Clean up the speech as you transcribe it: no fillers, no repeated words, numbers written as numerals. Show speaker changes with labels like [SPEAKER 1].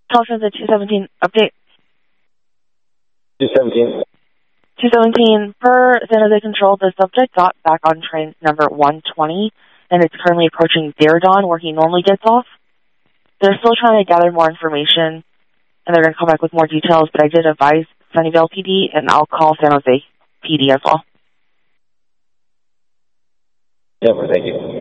[SPEAKER 1] Telephone the 217 update.
[SPEAKER 2] 217.
[SPEAKER 1] 217, per San Jose Control, the subject got back on train number 120, and it's currently approaching Diridon, where he normally gets off. They're still trying to gather more information, and they're going to come back with more details, but I did advise Sunnyvale PD, and I'll call San Jose PD as well.
[SPEAKER 2] Yeah, thank you.